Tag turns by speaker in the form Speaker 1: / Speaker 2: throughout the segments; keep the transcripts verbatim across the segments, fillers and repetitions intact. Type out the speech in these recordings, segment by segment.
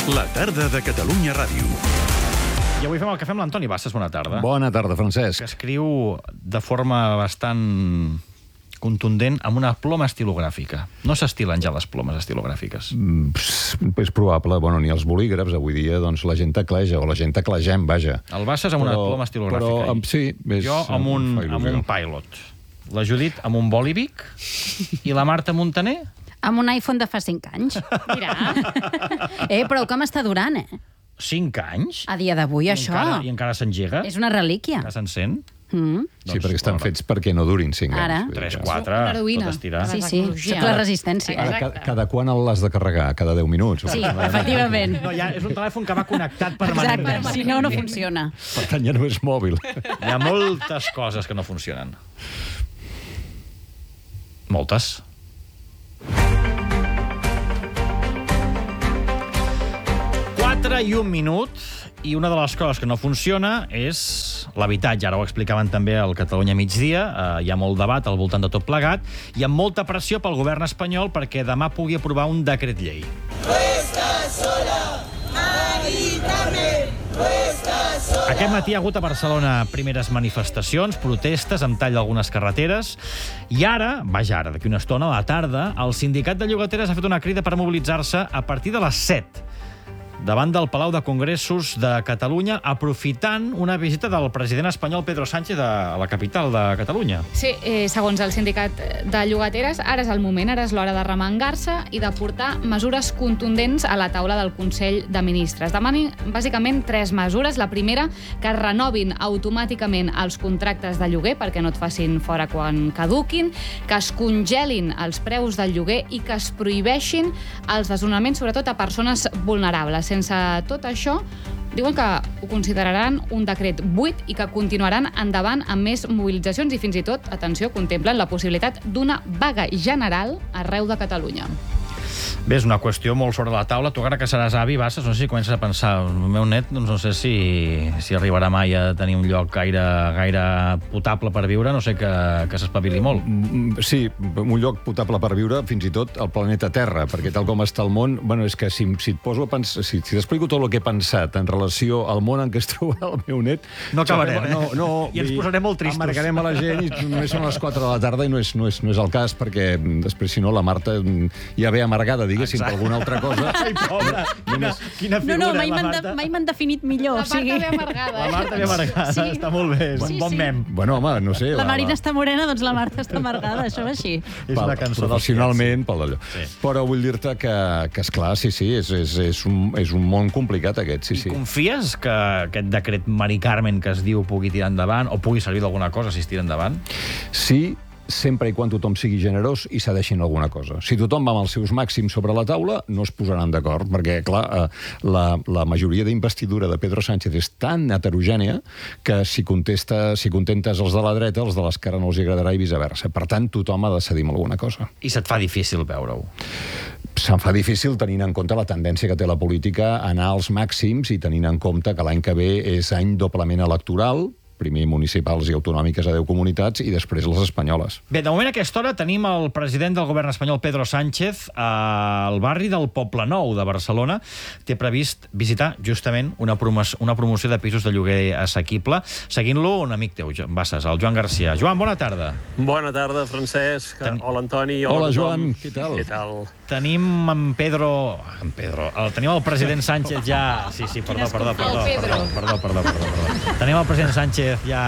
Speaker 1: La tarda de Catalunya Ràdio.
Speaker 2: I avui fem el que fem l'Antoni Bassas. Bona tarda.
Speaker 3: Bona tarda, Francesc.
Speaker 2: Que escriu de forma bastant contundent amb una ploma estilogràfica. No s'estilen ja les plomes estilogràfiques.
Speaker 3: Mm, pss, és probable. Bueno, ni els bolígrafs avui dia, doncs la gent tecleja, o la gent teclegem, vaja.
Speaker 2: El Bassas amb
Speaker 3: però,
Speaker 2: una ploma estilogràfica.
Speaker 3: Però, amb, sí, és,
Speaker 2: jo amb un, amb un Pilot. La Judit amb un Bolivic. I la Marta Montaner
Speaker 4: amb un iPhone de fa cinc anys.
Speaker 5: Mira.
Speaker 4: Eh, però que m'està durant, eh?
Speaker 2: cinc anys?
Speaker 4: A dia d'avui,
Speaker 2: I
Speaker 4: això.
Speaker 2: encara, I encara s'engega?
Speaker 4: És una relíquia.
Speaker 2: Encara s'encén?
Speaker 4: Mm.
Speaker 3: Sí, perquè estan fets perquè no durin cinc
Speaker 4: Ara.
Speaker 3: anys.
Speaker 2: tres,
Speaker 3: Vull dir que-
Speaker 2: quatre,
Speaker 5: Una heroïna.
Speaker 2: tot estirar.
Speaker 4: Sí,
Speaker 5: La
Speaker 4: sí,
Speaker 5: tecnologia.
Speaker 4: sóc la resistència.
Speaker 3: Ara, cada, cada quan l'has de carregar? Cada deu minuts?
Speaker 4: Sí, efectivament.
Speaker 2: No, ja és un telèfon que va connectat
Speaker 4: Exacte,
Speaker 2: permanentment.
Speaker 4: si no, no funciona.
Speaker 3: Per tant, ja no és mòbil.
Speaker 2: Hi ha moltes coses que no funcionen. Moltes. quatre i un minut, i una de les coses que no funciona és l'habitatge. Ara ho explicaven també al Catalunya Migdia. Eh, hi ha molt debat al voltant de tot plegat i amb molta pressió pel govern espanyol perquè demà pugui aprovar un decret llei. Aquest matí hi ha hagut a Barcelona primeres manifestacions, protestes amb tall d'algunes carreteres, i ara, vaja ara, d'aquí una estona, a la tarda, el sindicat de llogateres ha fet una crida per mobilitzar-se a partir de les set davant del Palau de Congressos de Catalunya, aprofitant una visita del president espanyol Pedro Sánchez a la capital de Catalunya.
Speaker 5: Sí, eh, segons el sindicat de llogateres, ara és el moment, ara és l'hora de remengar-se i de portar mesures contundents a la taula del Consell de Ministres. Demanen, bàsicament, tres mesures. La primera, que es renovin automàticament els contractes de lloguer perquè no et facin fora quan caduquin, que es congelin els preus del lloguer i que es prohibeixin els desnonaments, sobretot a persones vulnerables. Sense tot això, diuen que ho consideraran un decret buit i que continuaran endavant amb més mobilitzacions i fins i tot, atenció, contemplen la possibilitat d'una vaga general arreu de Catalunya.
Speaker 2: Bé, és una qüestió molt sobre la taula. Tu, ara que seràs avi, Bassas, no sé si comences a pensar, el meu net, doncs no sé si, si arribarà mai a tenir un lloc gaire, gaire potable per viure, no sé, que, que s'espavili molt.
Speaker 3: Sí, un lloc potable per viure, fins i tot el planeta Terra, perquè tal com està el món, bueno, és que si, si et poso a pensar, si, si t'explico tot el que he pensat en relació al món en què es troba el meu net...
Speaker 2: No acabarem, eh?
Speaker 3: No, no,
Speaker 2: I ens posarem molt tristos.
Speaker 3: Embarcarem a la gent i només són les quatre de la tarda i no és, no és, no és el cas, perquè després, si no, la Marta ja ve amargada, diguéssim, per alguna altra cosa.
Speaker 2: Ai, pobra, quina, quina
Speaker 4: No,
Speaker 2: figura,
Speaker 4: no, mai
Speaker 2: la
Speaker 4: m'han
Speaker 2: Marta.
Speaker 4: de, mai m'han definit millor.
Speaker 5: La
Speaker 4: o sigui...
Speaker 5: Marta ve amargada.
Speaker 2: La Marta ve amargada,
Speaker 4: Sí.
Speaker 2: està molt bé, és un
Speaker 4: Sí,
Speaker 2: bon
Speaker 4: sí.
Speaker 2: mem.
Speaker 3: Bueno, home, no sé...
Speaker 4: La Marina està morena, doncs la Marta està amargada, això va així.
Speaker 2: És una cançó dels
Speaker 3: professionalment, pel d'allò.
Speaker 2: Sí.
Speaker 3: Però vull dir-te que, que esclar, sí, sí, és, és, és, un, és un món complicat aquest, sí,
Speaker 2: I
Speaker 3: sí.
Speaker 2: confies que aquest decret Mari Carmen que es diu pugui tirar endavant, o pugui servir d'alguna cosa si es tira endavant?
Speaker 3: Sí, sempre i quan tothom sigui generós i cedeixin alguna cosa. Si tothom va amb els seus màxims sobre la taula, no es posaran d'acord, perquè, clar, eh, la, la majoria d'investidura de Pedro Sánchez és tan heterogènia que si, contesta, si contentes els de la dreta, els de l'esquerra no els agradarà i viceversa. Per tant, tothom ha de cedir amb alguna cosa.
Speaker 2: I se't fa difícil veure-ho.
Speaker 3: Se'n fa difícil tenint en compte la tendència que té la política a anar als màxims i tenint en compte que l'any que ve és any doblement electoral, primer municipals i autonòmiques a deu comunitats i després les espanyoles.
Speaker 2: Bé, de moment a aquesta hora tenim el president del govern espanyol, Pedro Sánchez, al barri del Poblenou de Barcelona. Té previst visitar justament una, promoció, una promoció de pisos de lloguer assequible. Seguint-lo, un amic teu, Bassas, el Joan Garcia. Joan, bona tarda.
Speaker 6: Bona tarda, Francesc.
Speaker 2: Ten...
Speaker 6: Hola, Antoni.
Speaker 3: Hola,
Speaker 6: Hola
Speaker 3: Joan. Què tal?
Speaker 6: Què tal?
Speaker 2: Tenim en Pedro... En Pedro. El, tenim el president Sánchez ja... Sí, sí, perdó, perdó, perdó,
Speaker 5: El Pedro.
Speaker 2: perdó, perdó, perdó, perdó. Tenim el president Sánchez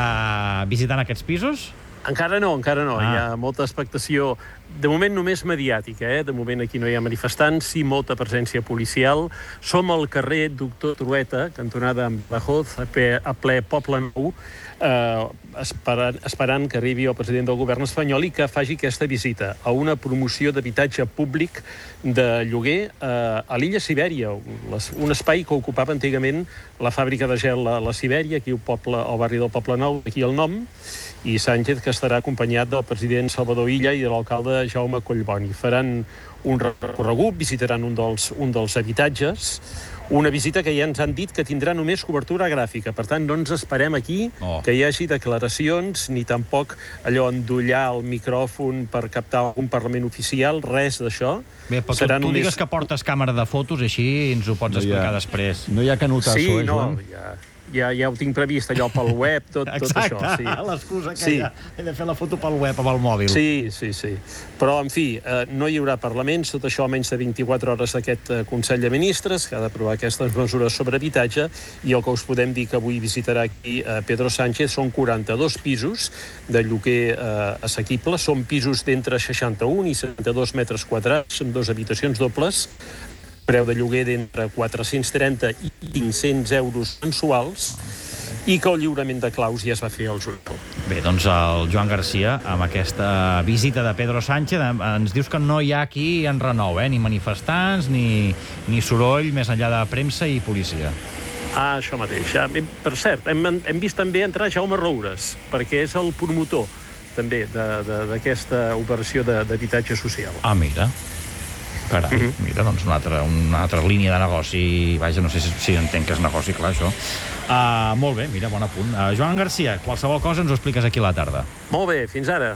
Speaker 2: ja visitant aquests pisos?
Speaker 6: Encara no, encara no.
Speaker 2: Ah.
Speaker 6: Hi ha molta expectació. De moment només mediàtica, eh? De moment aquí no hi ha manifestants, sí molta presència policial. Som al carrer Doctor Trueta, cantonada amb Badajoz, a ple, a ple Poblenou, eh, esperant, esperant que arribi el president del govern espanyol i que faci aquesta visita a una promoció d'habitatge públic de lloguer eh, a l'illa Sibèria, un espai que ocupava antigament la fàbrica de gel a la Sibèria, aquí al, poble, al barri del Poblenou, aquí el nom, i Sánchez, que estarà acompanyat del president Salvador Illa i de l'alcalde Jaume Collboni. Faran un recorregut, visitaran un dels, un dels habitatges, una visita que ja ens han dit que tindrà només cobertura gràfica. Per tant, no ens esperem aquí oh. que hi hagi declaracions, ni tampoc allò endollar el micròfon per captar un Parlament oficial, res d'això.
Speaker 2: Bé, però tu, tu només... digues que portes càmera de fotos, així ens ho pots no explicar ha, després.
Speaker 3: No hi ha que notar
Speaker 6: sí,
Speaker 3: això, eh, Joan?
Speaker 6: Sí, no, ja... Ja, ja ho tinc previst, allò pel web, tot, tot això.
Speaker 2: Exacte,
Speaker 6: sí.
Speaker 2: l'excusa que
Speaker 6: sí.
Speaker 2: ja he de fer la foto pel web amb el mòbil.
Speaker 6: Sí, sí, sí. Però, en fi, eh, no hi haurà parlaments, tot això a menys de vint-i-quatre hores d'aquest eh, Consell de Ministres, que ha d'aprovar aquestes mesures sobre habitatge, i el que us podem dir que avui visitarà aquí eh, Pedro Sánchez són quaranta-dos pisos de lloguer eh, assequible, són pisos d'entre seixanta-un i setanta-dos metres quadrats, amb dues habitacions dobles, preu de lloguer d'entre quatre-cents trenta i cinc-cents euros mensuals, i que el lliurament de claus ja es va fer al juliol.
Speaker 2: Bé, doncs el Joan Garcia, amb aquesta visita de Pedro Sánchez, ens dius que no hi ha aquí en renou, eh? Ni manifestants, ni, ni soroll, més enllà de premsa i policia.
Speaker 6: Ah, això mateix. Ja, per cert, hem, hem vist també entrar Jaume Roures, perquè és el promotor també d'aquesta operació d'habitatge social.
Speaker 2: Ah, mira. Carai, uh -huh. mira, doncs una altra, una altra línia de negoci. Vaja, no sé si, si entenc que és negoci, clar, això. Uh, molt bé, mira, bon apunt. Uh, Joan Garcia, qualsevol cosa ens ho expliques aquí a la tarda.
Speaker 6: Molt bé, fins ara.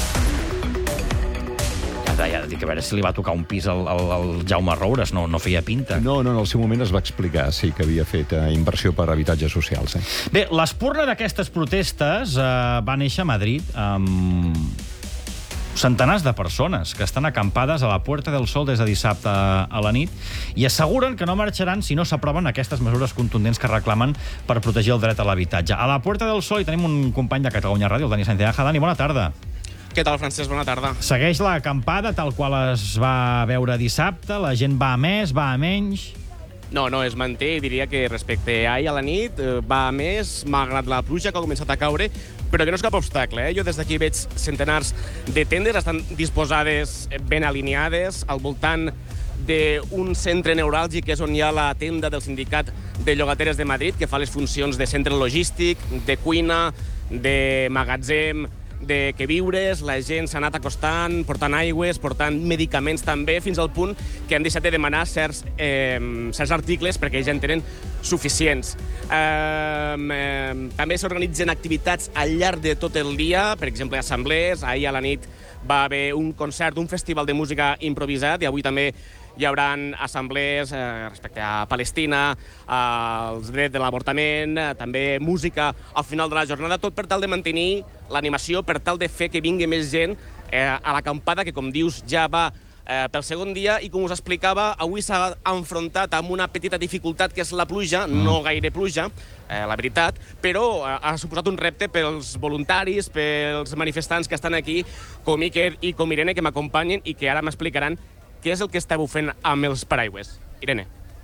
Speaker 2: Ja, ja, dic, a veure si li va tocar un pis al, al, al Jaume Roures, no, no feia pinta.
Speaker 3: No, no, en el seu moment es va explicar, sí, que havia fet eh, inversió per habitatges socials. Eh?
Speaker 2: Bé, l'espurna d'aquestes protestes uh, va néixer a Madrid amb centenars de persones que estan acampades a la Puerta del Sol des de dissabte a la nit i asseguren que no marxaran si no s'aproven aquestes mesures contundents que reclamen per protegir el dret a l'habitatge. A la Puerta del Sol hi tenim un company de Catalunya Ràdio, el Dani Santiago. Dani, bona tarda.
Speaker 7: Què tal, Francesc? Bona tarda.
Speaker 2: Segueix l'acampada tal qual es va veure dissabte? La gent va a més, va a menys?
Speaker 7: No, no, es manté. Diria que respecte a ahir a la nit va a més, malgrat la pluja que ha començat a caure, però que no és cap obstacle. Eh? Jo des d'aquí veig centenars de tendes, estan disposades ben alineades al voltant d'un centre neuràlgic, que és on hi ha la tenda del Sindicat de Llogateres de Madrid, que fa les funcions de centre logístic, de cuina, de magatzem, de queviures. La gent s'ha anat acostant, portant aigües, portant medicaments també, fins al punt que han deixat de demanar certs, eh, certs articles perquè ja en tenen suficients. Eh, eh, també s'organitzen activitats al llarg de tot el dia, per exemple, assemblees. Ahir a la nit va haver un concert, un festival de música improvisat, i avui també hi haurà assemblees eh, respecte a Palestina, als drets de l'avortament, eh, també música al final de la jornada, tot per tal de mantenir l'animació, per tal de fer que vingui més gent eh, a l'acampada, que, com dius, ja va eh, pel segon dia, i com us explicava, avui s'ha enfrontat amb una petita dificultat, que és la pluja, mm. no gaire pluja, eh, la veritat, però eh, ha suposat un repte pels voluntaris, pels manifestants que estan aquí, com Iker i com Irene, que m'acompanyen i que ara m'explicaran què és el que esteu fent amb els paraigües. Irene.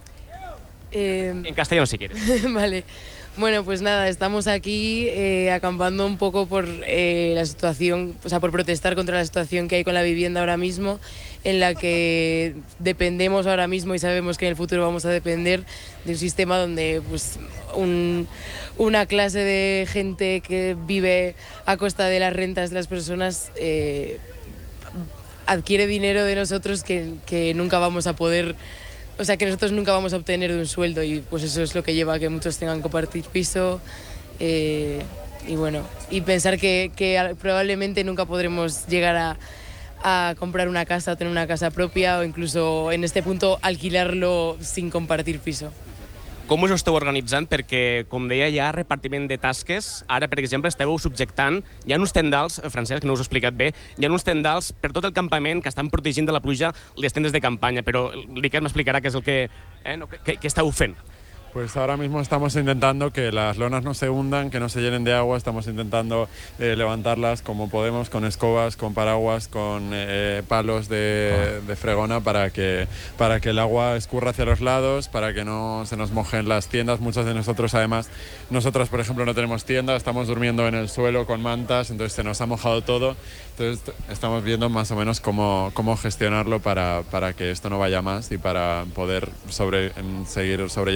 Speaker 8: Eh...
Speaker 7: En castellano, si quieres.
Speaker 8: Vale. Bueno, pues nada, estamos aquí eh, acampando un poco por eh, la situación, o sea, por protestar contra la situación que hay con la vivienda ahora mismo, en la que dependemos ahora mismo y sabemos que en el futuro vamos a depender de un sistema donde pues un, una clase de gente que vive a costa de las rentas de las personas eh, adquiere dinero de nosotros que, que nunca vamos a poder, o sea, que nosotros nunca vamos a obtener de un sueldo, y pues eso es lo que lleva a que muchos tengan que compartir piso eh, y bueno, y pensar que, que probablemente nunca podremos llegar a, a comprar una casa, tener una casa propia, o incluso en este punto alquilarlo sin compartir piso.
Speaker 7: Com us esteu organitzant? Perquè, com deia, hi ha repartiment de tasques. Ara, per exemple, esteu subjectant... Hi ha uns tendals, Francesc, que no us he explicat bé, hi ha uns tendals per tot el campament que estan protegint de la pluja les tendes de campanya, però l'Iker m'explicarà què és el que, eh, no, que, que esteu fent.
Speaker 9: Pues ahora mismo estamos intentando que las lonas no se hundan, que no se llenen de agua. Estamos intentando eh, levantarlas como podemos, con escobas, con paraguas, con eh, palos de, de fregona, para que, para que el agua escurra hacia los lados, para que no se nos mojen las tiendas. Muchos de nosotros, además, nosotros, por ejemplo, no tenemos tienda, estamos durmiendo en el suelo con mantas, entonces se nos ha mojado todo. Entonces estamos viendo más o menos cómo, cómo gestionarlo para, para que esto no vaya más y para poder sobre, seguir sobrellevándolo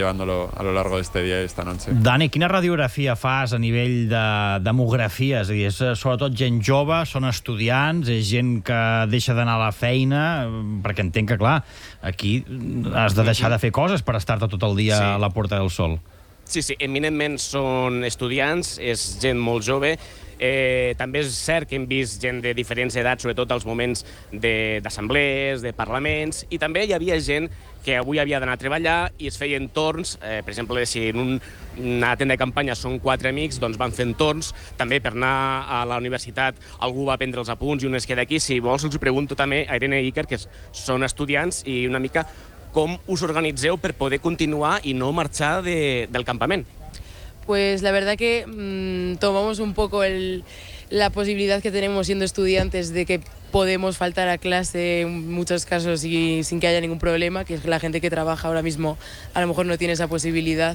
Speaker 9: lo, a lo largo de este día y esta noche.
Speaker 2: Dani, quina radiografia fas a nivell de demografia? És a dir, és eh, sobretot gent jove, són estudiants, és gent que deixa d'anar a la feina, perquè entenc que, clar, aquí has de deixar de fer coses per estar-te tot el dia
Speaker 7: Sí.
Speaker 2: a la Puerta del Sol.
Speaker 7: Sí, sí, eminentment són estudiants, és gent molt jove. Eh, també és cert que hem vist gent de diferents edats, sobretot als moments de- d'assemblees, de, de parlaments, i també hi havia gent que avui havia d'anar a treballar i es feien torns, eh, per exemple, si en un, una tenda de campanya són quatre amics, doncs van fent torns, també per anar a la universitat algú va prendre els apunts i un es queda aquí. Si vols, els pregunto també a Irene i Iker, que són estudiants, i una mica com us organitzeu per poder continuar i no marxar de, del campament.
Speaker 8: Pues la verdad que mmm, tomamos un poco el, la posibilidad que tenemos siendo estudiantes de que podemos faltar a clase en muchos casos y sin que haya ningún problema, que es que la gente que trabaja ahora mismo a lo mejor no tiene esa posibilidad,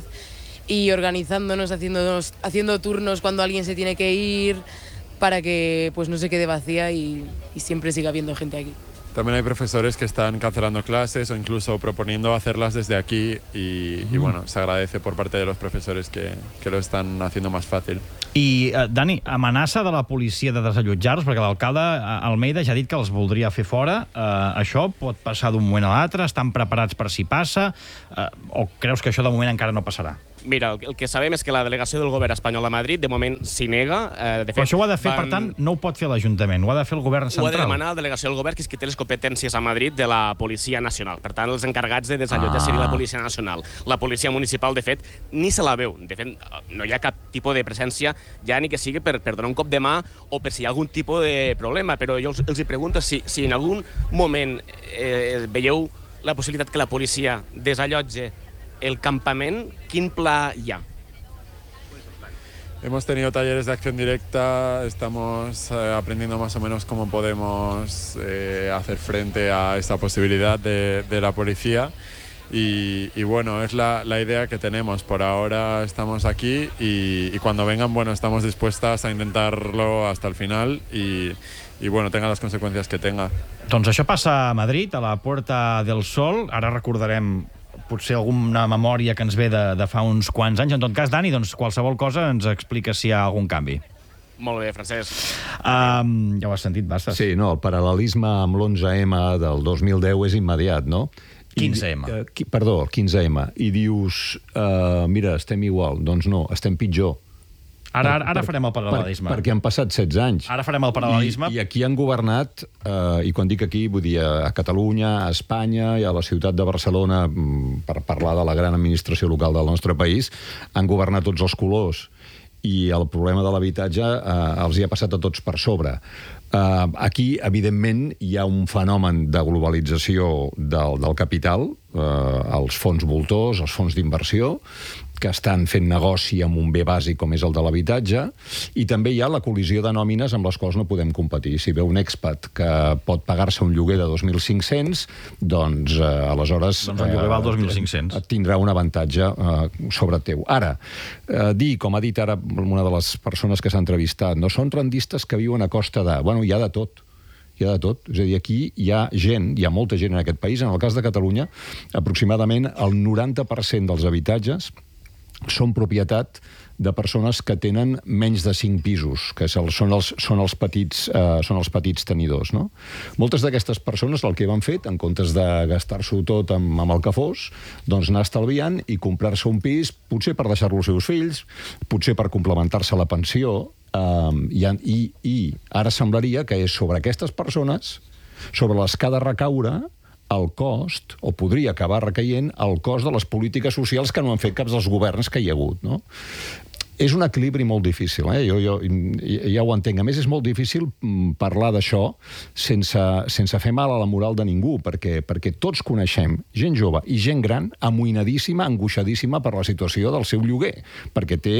Speaker 8: y organizándonos, haciéndonos, haciendo turnos cuando alguien se tiene que ir para que pues no se quede vacía y, y siempre siga habiendo gente aquí.
Speaker 9: También hay profesores que están cancelando clases o incluso proponiendo hacerlas desde aquí y, y bueno, se agradece por parte de los profesores que, que lo están haciendo más fácil.
Speaker 2: I, eh, Dani, amenaça de la policia de desallotjar-los, perquè l'alcalde eh, Almeida ja ha dit que els voldria fer fora. Eh, això pot passar d'un moment a l'altre? Estan preparats per si passa? Eh, o creus que això de moment encara no passarà?
Speaker 7: Mira, el que sabem és que la delegació del govern espanyol a Madrid de moment s'hi nega. Eh, de fet,
Speaker 2: Però això ho ha de fer,
Speaker 7: van...
Speaker 2: per tant, no ho pot fer l'Ajuntament, ho ha de fer el govern
Speaker 7: Ho ha
Speaker 2: central.
Speaker 7: de demanar la delegació del govern, que és qui té les competències a Madrid de la Policia Nacional. Per tant, els encarregats de desallotjar
Speaker 2: Ah.
Speaker 7: seria la Policia Nacional. La Policia Municipal, de fet, ni se la veu. De fet, no hi ha cap tipus de presència, ja ni que sigui per, per donar un cop de mà o per si hi ha algun tipus de problema. Però jo els, els hi pregunto si, si en algun moment eh, veieu la possibilitat que la policia desallotge el campament, quin pla hi ha?
Speaker 9: Hemos tenido talleres de acción directa, estamos eh, aprendiendo más o menos cómo podemos eh, hacer frente a esta posibilidad de, de la policía y, y bueno, es la, la idea que tenemos. Por ahora estamos aquí y, y cuando vengan, bueno, estamos dispuestas a intentarlo hasta el final y, y bueno, tenga las consecuencias que tenga.
Speaker 2: Doncs això passa a Madrid, a la Puerta del Sol. Ara recordarem potser alguna memòria que ens ve de, de fa uns quants anys. En tot cas, Dani, doncs qualsevol cosa ens explica si hi ha algun canvi.
Speaker 7: Molt bé, Francesc.
Speaker 2: Um, ja ho has sentit, Basses?
Speaker 3: Sí, no, el paral·lelisme amb l'onze ema del dos mil deu és immediat, no?
Speaker 2: quinze ema.
Speaker 3: I, uh, perdó, quinze ema. I dius, uh, mira, estem igual. Doncs no, estem pitjor.
Speaker 2: Ara, ara, ara farem el paral·lelisme.
Speaker 3: Per, perquè han passat setze anys.
Speaker 2: Ara farem el paral·lelisme.
Speaker 3: I, i aquí han governat, eh, i quan dic aquí, vull dir a Catalunya, a Espanya i a la ciutat de Barcelona, per parlar de la gran administració local del nostre país, han governat tots els colors. I el problema de l'habitatge eh, els hi ha passat a tots per sobre. Uh, aquí, evidentment, hi ha un fenomen de globalització del, del capital, uh, els fons voltors, els fons d'inversió, que estan fent negoci amb un bé bàsic com és el de l'habitatge, i també hi ha la col·lisió de nòmines amb les quals no podem competir. Si ve un expat que pot pagar-se un lloguer de dos mil cinc-cents, doncs eh, aleshores...
Speaker 2: Doncs el lloguer val dos mil cinc-cents.
Speaker 3: Eh, tindrà un avantatge eh, sobre teu. Ara, eh, dir, com ha dit ara una de les persones que s'ha entrevistat, no són rendistes que viuen a costa de... Bueno, hi ha de tot. Hi ha de tot. És a dir, aquí hi ha gent, hi ha molta gent en aquest país. En el cas de Catalunya, aproximadament el noranta per cent dels habitatges són propietat de persones que tenen menys de cinc pisos, que són els, són els, petits, eh, són els petits tenidors. No? Moltes d'aquestes persones el que han fet, en comptes de gastar-s'ho tot amb, amb el que fos, doncs anar estalviant i comprar-se un pis, potser per deixar-lo als seus fills, potser per complementar-se la pensió, eh, i, i, i ara semblaria que és sobre aquestes persones sobre les que ha de recaure el cost, o podria acabar recaient, el cost de les polítiques socials que no han fet caps dels governs que hi ha hagut, no? És un equilibri molt difícil, eh? jo, jo ja ho entenc. A més, és molt difícil parlar d'això sense, sense fer mal a la moral de ningú, perquè, perquè tots coneixem gent jove i gent gran amoïnadíssima, angoixadíssima per la situació del seu lloguer, perquè té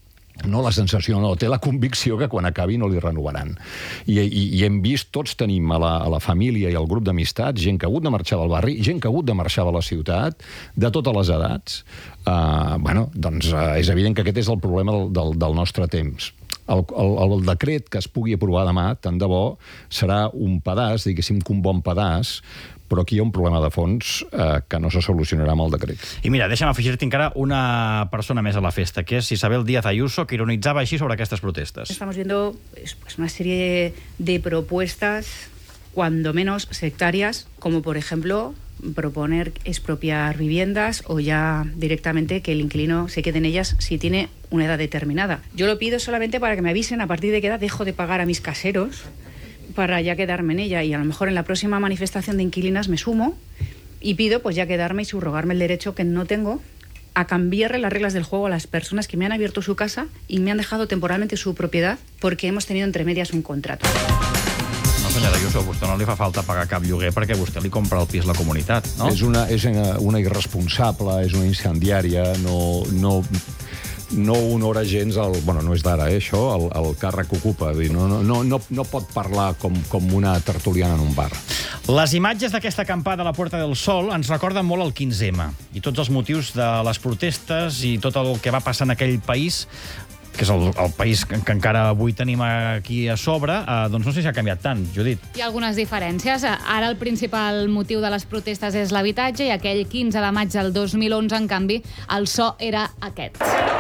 Speaker 3: no la sensació, no, té la convicció que quan acabi no li renovaran. I, i, i hem vist, tots tenim a la, a la família i al grup d'amistats, gent que ha hagut de marxar del barri, gent que ha hagut de marxar de la ciutat, de totes les edats. Uh, bueno, doncs uh, és evident que aquest és el problema del, del, del nostre temps. El, el, el decret que es pugui aprovar demà, tant de bo, serà un pedaç, diguéssim que un bon pedaç, però aquí hi ha un problema de fons eh, que no se solucionarà amb el decret.
Speaker 2: I mira, deixa'm afegir-te encara una persona més a la festa, que és Isabel Díaz Ayuso, que ironitzava així sobre aquestes protestes.
Speaker 10: Estamos viendo pues, una serie de propuestas, cuando menos sectarias, como por ejemplo proponer expropiar viviendas o ya directamente que el inquilino se quede en ellas si tiene una edad determinada. Yo lo pido solamente para que me avisen a partir de qué edad dejo de pagar a mis caseros para ya quedarme en ella, y a lo mejor en la próxima manifestación de inquilinas me sumo y pido pues ya quedarme y subrogarme el derecho que no tengo a cambiarle las reglas del juego a las personas que me han abierto su casa y me han dejado temporalmente su propiedad porque hemos tenido entre medias un contrato.
Speaker 2: No, senyora Ayuso, a vostè no li fa falta pagar cap lloguer perquè vostè li compra el pis a la comunitat, no?
Speaker 3: És una, és una irresponsable, és una incendiària, no, no, no honora gens, el, bueno, no és d'ara, eh, això, el, el càrrec que ocupa. No, no, no, no pot parlar com, com una tertuliana en un bar.
Speaker 2: Les imatges d'aquesta acampada a la Puerta del Sol ens recorden molt el quinze ema i tots els motius de les protestes i tot el que va passar en aquell país, que és el, el país que, que encara avui tenim aquí a sobre, eh, doncs no sé si ha canviat tant, Judit.
Speaker 5: Hi ha algunes diferències. Ara el principal motiu de les protestes és l'habitatge i aquell quinze de maig del dos mil onze, en canvi, el so era aquest.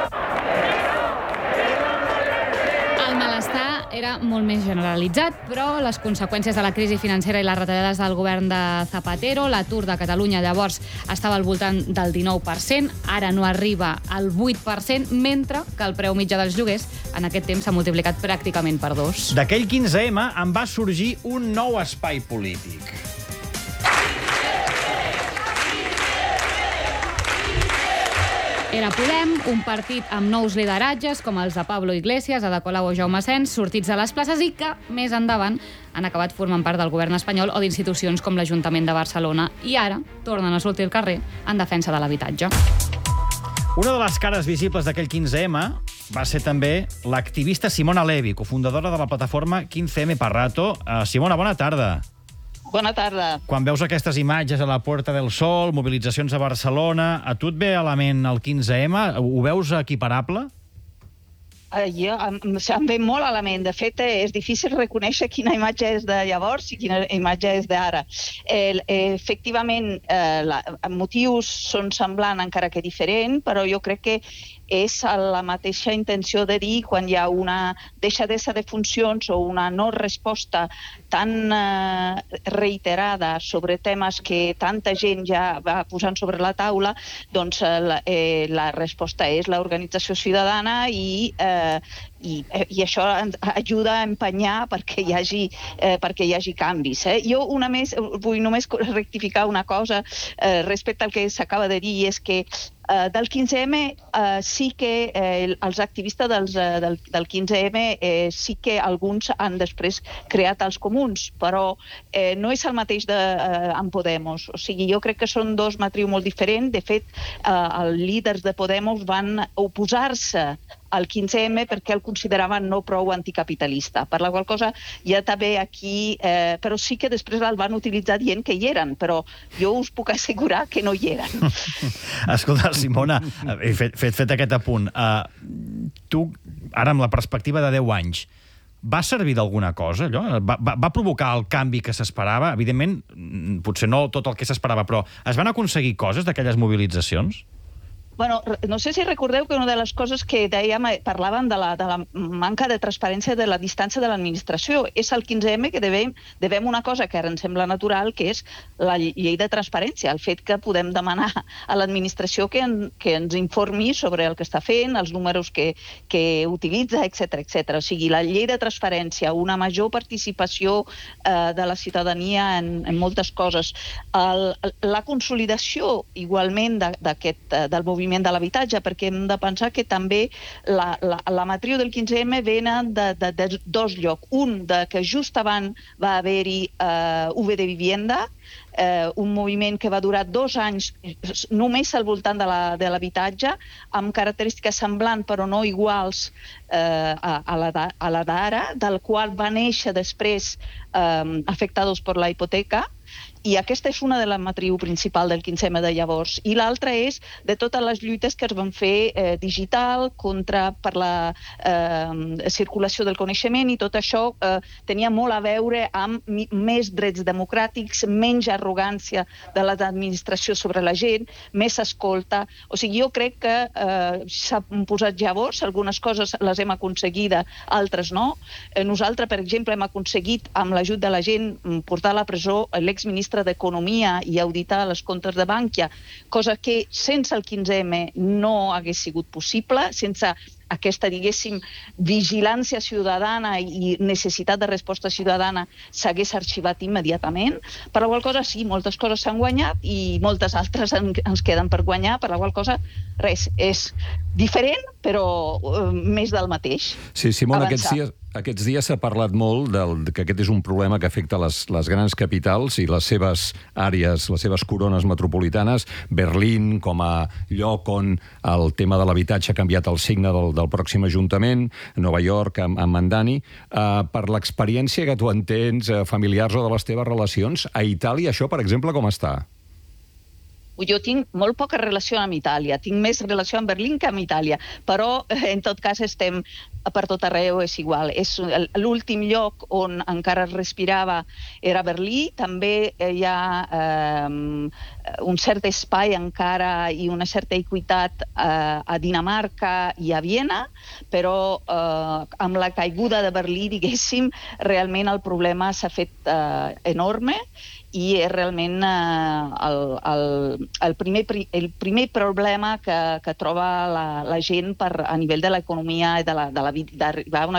Speaker 5: El malestar era molt més generalitzat, però les conseqüències de la crisi financera i les retallades del govern de Zapatero, l'atur de Catalunya llavors estava al voltant del dinou per cent, ara no arriba al vuit per cent, mentre que el preu mitjà dels lloguers en aquest temps s'ha multiplicat pràcticament per dos.
Speaker 2: D'aquell quinze ema en va sorgir un nou espai polític.
Speaker 5: Era Podem, un partit amb nous lideratges, com els de Pablo Iglesias, Ada Colau o Jaume Asens, sortits a les places i que, més endavant, han acabat formant part del govern espanyol o d'institucions com l'Ajuntament de Barcelona. I ara tornen a sortir al carrer en defensa de l'habitatge.
Speaker 2: Una de les cares visibles d'aquell quinze ema va ser també l'activista Simona Levi, cofundadora de la plataforma quinze eme per Rato. Uh, Simona, bona tarda.
Speaker 11: Bona tarda.
Speaker 2: Quan veus aquestes imatges a la Puerta del Sol, mobilitzacions a Barcelona, a tu et ve a la ment el quinze ema? Ho veus equiparable?
Speaker 11: Uh, jo, em, em ve molt a la ment. De fet, és difícil reconèixer quina imatge és de llavors i quina imatge és d'ara. Eh, efectivament, eh, la, motius són semblants encara que diferent, però jo crec que és la mateixa intenció de dir quan hi ha una deixadesa de funcions o una no resposta tan eh, reiterada sobre temes que tanta gent ja va posant sobre la taula, doncs eh, la, eh, la resposta és l'organització ciutadana i, eh, i, i això ajuda a empenyar perquè hi hagi, eh, perquè hi hagi canvis. Eh? Jo una més, vull només rectificar una cosa eh, respecte al que s'acaba de dir, i és que Uh, del quinze eme uh, sí que eh, els activistes dels, uh, del, del quinze eme eh, sí que alguns han després creat els comuns, però eh, no és el mateix de, uh, amb Podemos. O sigui, jo crec que són dos matrius molt diferents. De fet, uh, els líders de Podemos van oposar-se al quinze eme perquè el consideraven no prou anticapitalista. Per la qual cosa ja també aquí, eh, però sí que després el van utilitzar dient que hi eren, però jo us puc assegurar que no hi eren.
Speaker 2: Escolta, Simona, fet, fet, fet aquest apunt, uh, tu, ara amb la perspectiva de deu anys, va servir d'alguna cosa, allò? Va, va, va provocar el canvi que s'esperava? Evidentment, potser no tot el que s'esperava, però es van aconseguir coses d'aquelles mobilitzacions?
Speaker 11: Bueno, no sé si recordeu que una de les coses que dèiem, parlàvem de la, de la manca de transparència de la distància de l'administració. És el quinze eme que devem, devem una cosa que ara ens sembla natural, que és la llei de transparència, el fet que podem demanar a l'administració que, en, que ens informi sobre el que està fent, els números que, que utilitza, etcètera, etcètera. O sigui, la llei de transparència, una major participació eh, de la ciutadania en, en moltes coses. El, la consolidació, igualment, d'aquest, del moviment de l'habitatge, perquè hem de pensar que també la, la, la matriu del quinze eme venen de, de, de dos llocs. Un, de que just abans va haver-hi uh, U V de Vivienda, uh, un moviment que va durar dos anys només al voltant de l'habitatge, amb característiques semblants però no iguals uh, a, a la d'ara, del qual va néixer després um, Afectados per la Hipoteca, I aquesta és una de la matriu principal del quinze eme de llavors. I l'altra és de totes les lluites que es van fer eh, digital, contra per la eh, circulació del coneixement, i tot això eh, tenia molt a veure amb més drets democràtics, menys arrogància de l'administració sobre la gent, més escolta. O sigui, jo crec que eh, s'han posat llavors, algunes coses les hem aconseguida, altres no. Eh, nosaltres, per exemple, hem aconseguit, amb l'ajut de la gent, portar a la presó l'exministre d'Economia i auditar les comptes de Bankia, cosa que sense el quinze eme no hagués sigut possible, sense aquesta, diguéssim, vigilància ciutadana i necessitat de resposta ciutadana s'hagués arxivat immediatament. Per la qual cosa, sí, moltes coses s'han guanyat i moltes altres en, ens queden per guanyar, per la qual cosa, res, és diferent, però uh, més del mateix.
Speaker 3: Sí, Simona,
Speaker 11: Avançar.
Speaker 3: aquests dies, aquests dies s'ha parlat molt del, que aquest és un problema que afecta les, les grans capitals i les seves àrees, les seves corones metropolitanes. Berlín, com a lloc on el tema de l'habitatge ha canviat el signe del, del pròxim Ajuntament, Nova York, amb, amb Mandani. Uh, per l'experiència que tu en tens, uh, familiars o de les teves relacions, a Itàlia això, per exemple, com està?
Speaker 11: Jo tinc molt poca relació amb Itàlia, tinc més relació amb Berlín que amb Itàlia, però en tot cas estem per tot arreu, és igual. És l'últim lloc on encara es respirava era Berlín, també hi ha eh, un cert espai encara i una certa equitat eh, a Dinamarca i a Viena, però eh, amb la caiguda de Berlín, diguéssim, realment el problema s'ha fet eh, enorme, i és realment eh, el, el, el, primer, el primer problema que, que troba la, la gent per, a nivell de l'economia i de la, de la vida, d'arribar a una